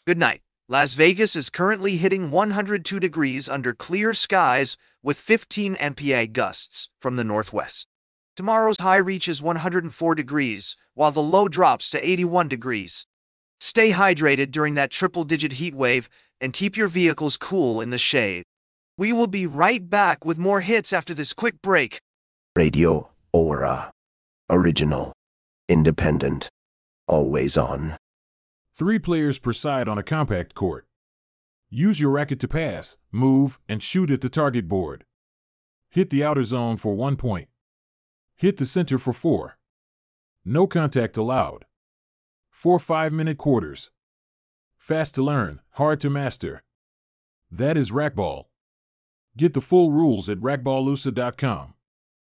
Good night. Las Vegas is currently hitting 102 degrees under clear skies with 15 MPa gusts from the northwest. Tomorrow's high reaches 104 degrees, while the low drops to 81 degrees. Stay hydrated during that triple-digit heat wave and keep your vehicles cool in the shade. We will be right back with more hits after this quick break. Radio Aura. Original. Independent. Always on. 3 players per side on a compact court. Use your racket to pass, move, and shoot at the target board. Hit the outer zone for 1 point. Hit the center for 4. No contact allowed. 4 5-minute quarters. Fast to learn, hard to master. That is racquetball. Get the full rules at racquetballusa.com.